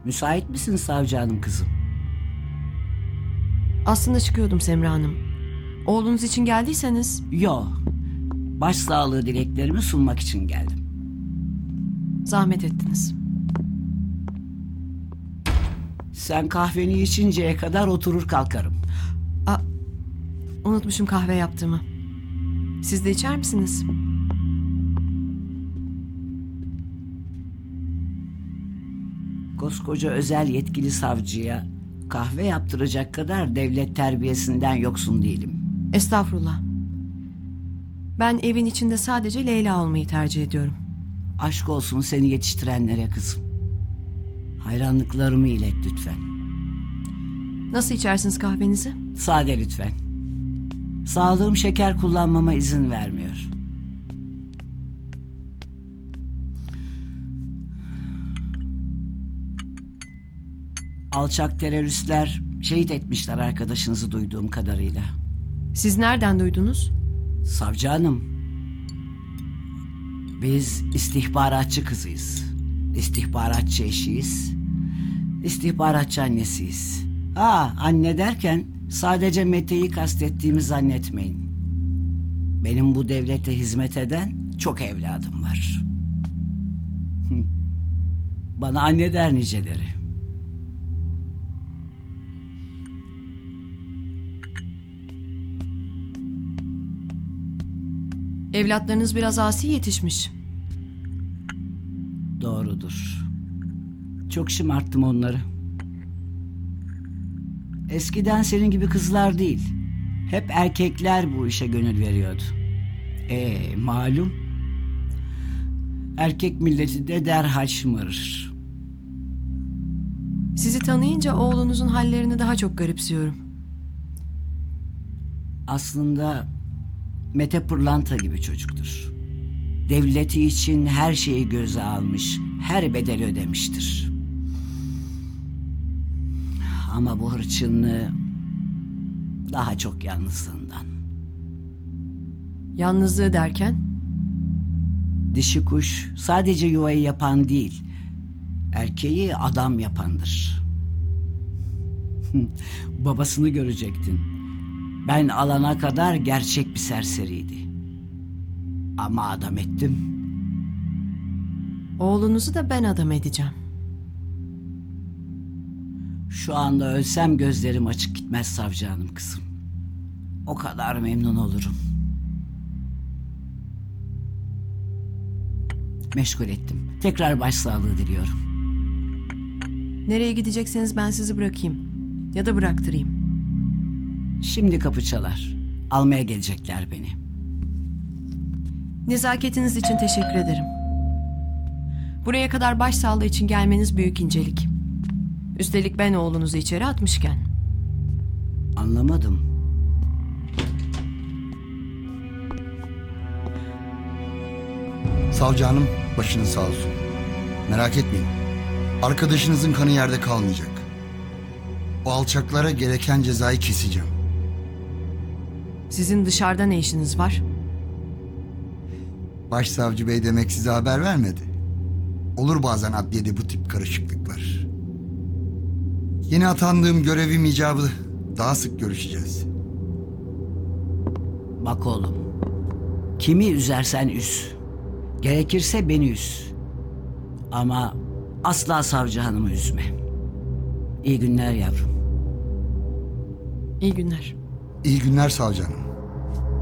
Müsait misin savcı hanım kızım? Aslında çıkıyordum Semra Hanım. Oğlunuz için geldiyseniz Yo. Başsağlığı dileklerimi sunmak için geldim. zahmet ettiniz. Sen kahveni içinceye kadar oturur kalkarım. Unutmuşum kahve yaptığımı. Siz de içer misiniz? Koskoca özel yetkili savcıya kahve yaptıracak kadar devlet terbiyesinden yoksun değilim. Estağfurullah. Ben evin içinde sadece Leyla olmayı tercih ediyorum. Aşk olsun seni yetiştirenlere kızım. Hayranlıklarımı ilet lütfen. Nasıl içersiniz kahvenizi? Sade lütfen. Sağlığım şeker kullanmama izin vermiyor. Alçak teröristler şehit etmişler arkadaşınızı duyduğum kadarıyla. Siz nereden duydunuz? Savcı hanım, biz istihbaratçı kızıyız. İstihbaratçı eşiyiz. İstihbaratçı annesiyiz. Anne derken sadece Mete'yi kastettiğimi zannetmeyin. Benim bu devlete hizmet eden çok evladım var. Bana anne der niceleri. Evlatlarınız biraz asi yetişmiş. Doğrudur. Çok şımarttım onları. Eskiden senin gibi kızlar değil, hep erkekler bu işe gönül veriyordu. Malum. Erkek milleti de derhal şımarır. Sizi tanıyınca oğlunuzun hallerini daha çok garipsiyorum. Aslında Mete pırlanta gibi çocuktur. Devleti için her şeyi göze almış, her bedeli ödemiştir. Ama bu hırçınlığı daha çok yalnızlığından. Yalnızlığı derken? Dişi kuş sadece yuvayı yapan değil, erkeği adam yapandır. Babasını görecektin. Ben alana kadar gerçek bir serseriydi. Ama adam ettim. Oğlunuzu da ben adam edeceğim. Şu anda ölsem gözlerim açık gitmez savcı hanım kızım. O kadar memnun olurum. Meşgul ettim. Tekrar başsağlığı diliyorum. Nereye gidecekseniz ben sizi bırakayım. Ya da bıraktırayım. Şimdi kapı çalar. Almaya gelecekler beni. Nezaketiniz için teşekkür ederim. Buraya kadar başsağlığı için gelmeniz büyük incelik. Üstelik ben oğlunuzu içeri atmışken. Anlamadım. Savcı hanım, başınız sağ olsun. Merak etmeyin. Arkadaşınızın kanı yerde kalmayacak. O alçaklara gereken cezayı keseceğim. Sizin dışarıda ne işiniz var? Başsavcı bey demek size haber vermedi. Olur bazen adliyede bu tip karışıklıklar. Yeni atandığım görevim icabı daha sık görüşeceğiz. Bak oğlum. Kimi üzersen üz. Gerekirse beni üz. Ama asla savcı hanımı üzme. İyi günler yavrum. İyi günler. İyi günler savcı hanım.